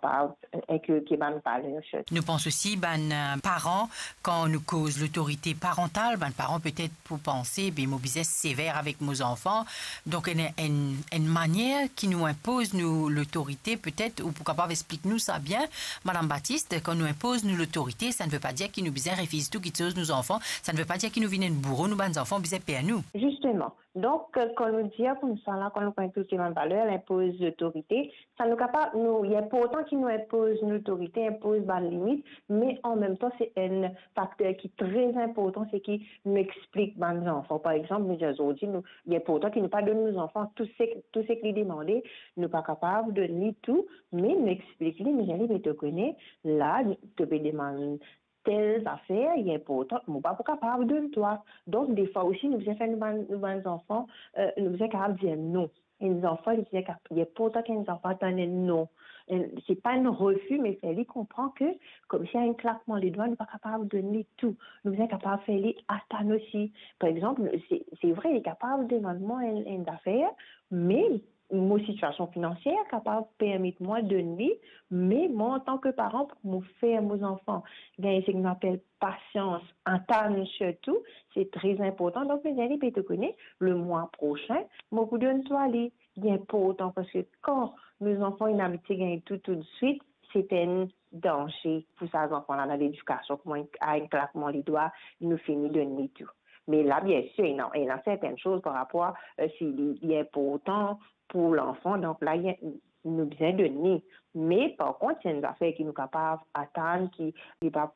capables d'inculquer bonne valeur. Nous pensons aussi, parents, quand nous cause l'autorité parentale, parents peut-être pour penser, mon business sévère avec nos enfants. Donc, une manière qui nous impose, nous, l'autorité, peut-être, ou pourquoi pas, explique-nous ça bien, Madame Baptiste, quand nous impose, nous, l'autorité, ça ne veut pas dire qu'il nous bizarre refuse tout qui chose nos enfants. Ça ne veut pas dire qu'il nous vienne une bourreau, nous, nos enfants, bizarre à nous. Justement. Donc, quand nous disons comme ça, là, quand nous inculquons une valeur, elle impose l'autorité, ça nous capable, il y a pas autant qui nous impose l'autorité, impose la limite, mais en même temps, c'est un facteur qui est très important, c'est qui nous explique nos enfants. Par exemple, nous disons aujourd'hui, il y a pas autant qui nous pas donne nos enfants tout ce qu'ils demandent, nous pas capable de lire tout, mais nous explique, nous allons te connaître, là, tu peux demander telles affaires, il est important, nous pas capable de toi. Donc, des fois aussi, nous faisons faire nos enfants, nous faisons capable de dire non. Et les enfants, ils disaient qu'il y a pas autant qu'un enfant attendait non. C'est pas un refus, mais c'est lui comprend que, comme s'il y a un claquement des doigts, nous pas capable de donner tout. Nous sommes capables de faire les attendre aussi. Par exemple, c'est vrai, il est capable de demander moi une affaire, mais mon situation financière capable de permettre moi de donner, mais moi, en tant que parent, pour me faire mes enfants, il y a ce qu'on appelle patience, entendre surtout, c'est très important. Donc, mes amis, tu connais, le mois prochain, moi, vous donne toi aller. Il est important parce que quand nos enfants, une amitié gagne tout de suite, c'est un danger pour ces enfants-là dans l'éducation. Comment, à un claquement des doigts, ils nous finissent de donner tout. Mais là, bien sûr, il y a certaines choses par rapport s'il est important pour l'enfant. Donc là, il y a nous besoin de donner. Mais par contre, il y a une affaire qui nous capable d'attendre, qui n'est pas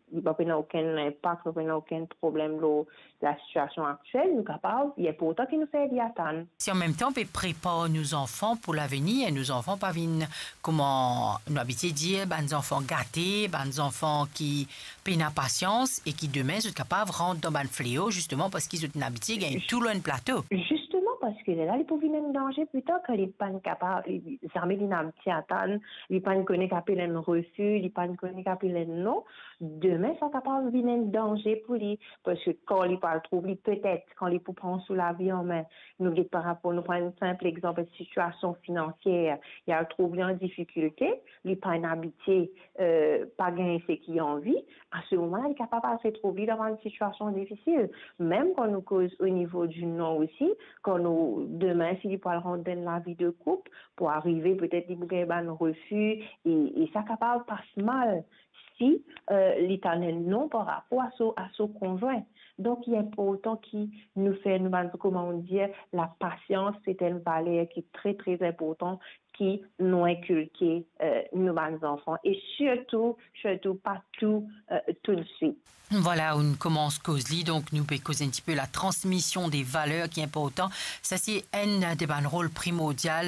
aucun impact, aucun problème de la situation actuelle, nous capable, il y a pour autant qui nous fait d'y attendre. Si en même temps, on prépare nos enfants pour l'avenir, et nos enfants pas viennent, comment nous habituer dire, nos enfants gâtés, nos enfants qui paient la patience et qui demain sont capables de rentrer dans un fléau, justement parce qu'ils sont habitués à gagner tout le plateau. Justement, parce que là, ils peuvent venir en danger plus tard quand ils ne sont pas capables, les armées d'inamitié attendent, ils ne sont pas connus qu'appellent un refus, ils ne sont pas connus qu'appellent un non. Demain, ils sont capables de venir en danger pour lui. Parce que quand ils parlent trop, peut-être, quand ils peuvent prendre sous la vie en main, nous, par rapport, nous prenons un simple exemple de situation financière, il y a un trouble en difficulté, ils ne sont pas habitués, pas gagner ce qu'ils ont envie. À ce moment-là, ils sont capables de se trouver dans une situation difficile. Même quand nous cause au niveau du non aussi, quand nous, demain, s'il peut rentrer dans la vie de couple, pour arriver, peut-être, il peut y avoir un refus, et ça capable passe mal si l'éternel non par rapport à son conjoint. Donc, il est important qui nous fait, comment on dit, la patience, c'est une valeur qui est très, très importante, qui nous inculqué nos enfants. Et surtout, pas tout de suite. Voilà, on commence Causely, donc nous pouvons causer un petit peu la transmission des valeurs qui est important. Ça, c'est un des rôles primordial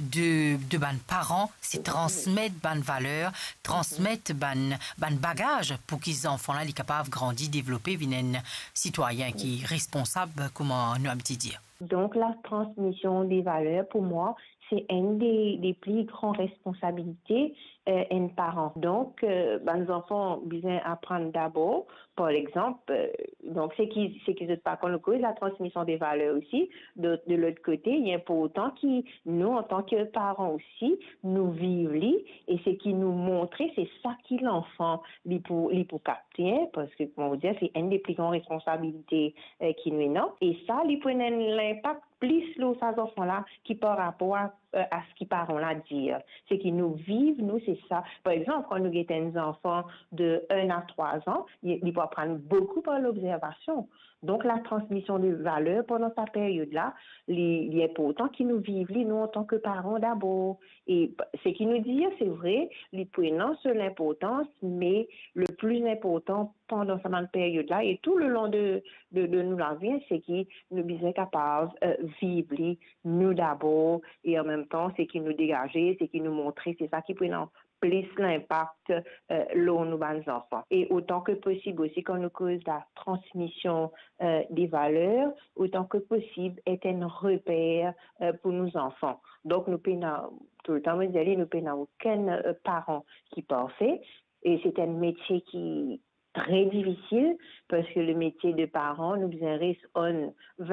de parents, c'est transmettre bonnes valeurs, transmettre bonnes bagages pour qu'ils enfants-là, les capables de grandir, développer, viennent un citoyen qui est responsable, comment nous avons dire. Donc, la transmission des valeurs, pour moi, c'est une des plus grandes responsabilités un parent. Donc, nos enfants besoin apprendre d'abord, par exemple, donc c'est qui ne pas qu'on le cause la transmission des valeurs aussi. De l'autre côté, il est important que nous, en tant que parents aussi, nous vivons et c'est qui nous montre, c'est ça qui l'enfant lui pour capter, parce que comment vous dire, c'est une des plus grandes responsabilités qui nous est non. Et ça, lui prenait l'impact plus là, ces enfants-là qui par rapport à ce qu'ils parents là dire. C'est qu'ils nous vivent, nous, c'est ça. Par exemple, quand nous avons des enfants de 1 à 3 ans, ils peuvent apprendre beaucoup par l'observation. Donc, la transmission de valeurs pendant cette période-là, il est important qu'ils nous vivent, nous, en tant que parents d'abord. Et ce qu'ils nous disent, c'est vrai, ils prennent non seulement l'importance, mais le plus important pendant cette période-là et tout le long de nous la vie, c'est qu'ils nous sommes capables de vivre, nous d'abord, et en même temps, c'est qu'ils nous dégagent, c'est qu'ils nous montrent, c'est ça qui prend plus l'impact l'on nous nos enfants. Et autant que possible aussi, quand nous cause la transmission des valeurs, autant que possible est un repère pour nos enfants. Donc, nous payons tout le temps, nous payons aucun parent qui est parfait. Et c'est un métier qui très difficile parce que le métier de parent nous on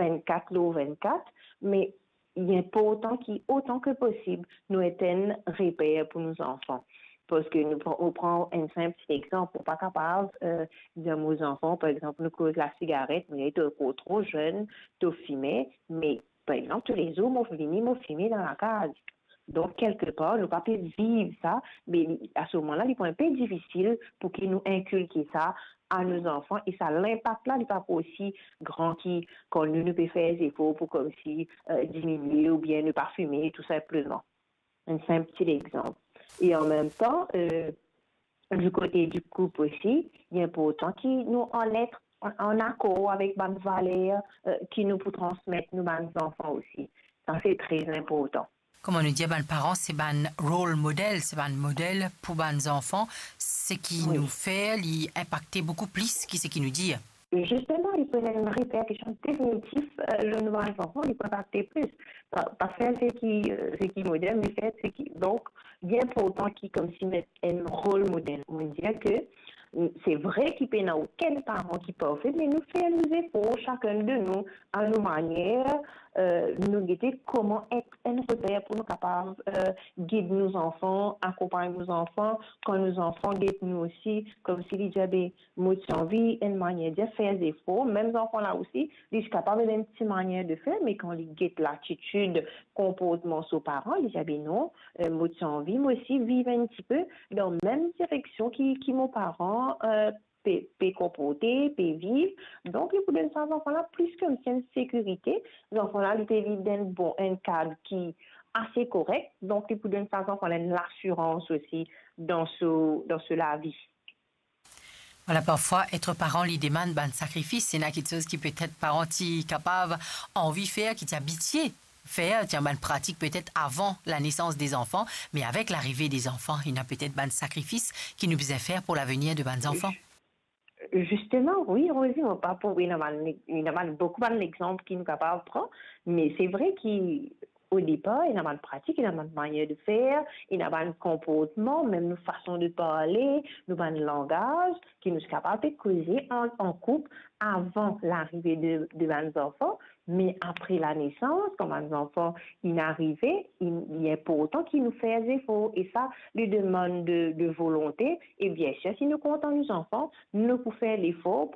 24 lots 24, mais il y a pas autant que possible nous est un repère pour nos enfants. Parce que on prend un simple exemple, on n'est pas capable de dire aux enfants, par exemple, nous cause la cigarette, mais tu es trop jeune, tu fumer, mais par exemple, tous les jours, m'ont fumé dans la case. Donc, quelque part, nous ne pouvons pas vivre ça, mais à ce moment-là, il est un peu difficile pour qu'ils nous inculquent ça à nos enfants. Et ça, l'impact là n'est pas aussi grand qu'on nous peut faire des efforts pour comme si diminuer ou bien ne pas fumer, tout simplement. Un simple petit exemple. Et en même temps, du côté du couple aussi, il est important qu'ils nous en être en accord avec bonnes valeurs qui nous pour transmettre nos bonnes enfants aussi. Ça, c'est très important. Comme on nous dit, ben, parents, c'est un rôle modèle, c'est un modèle pour les enfants, ce qui Oui. nous fait impacter beaucoup plus que ce qui nous dit. Justement, il peut y avoir une répercussion définitive, je ne vois pas enfants, il peut impacter plus. Pas faire ce qui est modèle, mais faire ce qui. Donc, il est important qu'il comme si met un rôle modèle. On dit que c'est vrai qu'il n'y a aucun parent qui peut faire, mais nous faisons nos efforts, chacun de nous, à nos manières, nous guider comment être un repère pour nous capables guider nos enfants, accompagner nos enfants, quand nos enfants guident nous aussi, comme s'ils disaient, moi, j'ai envie, une manière de faire des efforts, même les enfants là aussi, ils sont capables d'une petite manière de faire, mais quand ils guident l'attitude, comportement sur parents, ils disent, non, moi, j'ai envie, moi aussi, vivre un petit peu dans la même direction qui mon parent peut comporter, peut vivre. Donc, il faut donner à ces enfants-là plus comme une sécurité. Les enfants-là, ils peuvent vivre dans un cadre qui est assez correct. Donc, il faut donner à ces enfants-là l'assurance aussi dans la vie. Voilà, parfois, être parent, lui demande un sacrifice. C'est quelque chose qui peut-être parent est capable, envie de faire, qui t'habitué faire, tiens, une pratique peut-être avant la naissance des enfants, mais avec l'arrivée des enfants, il y a peut-être un sacrifice qui nous faisait faire pour l'avenir de nos enfants. Justement, oui, Rosie, on pas pour il y a beaucoup d'exemples qui nous capables de prendre, mais c'est vrai qu'au départ, il y a une pratique, il y a une manière de faire, il y a un comportement, même une façon de parler, un langage qui nous est capable de causer en couple avant l'arrivée de nos enfants, mais après la naissance, quand nos enfants sont arrivés, il est important qu'ils nous fassent des efforts. Et ça, lui demande de volonté. Et bien sûr, si nous comptons nos enfants, nous pouvons faire l'effort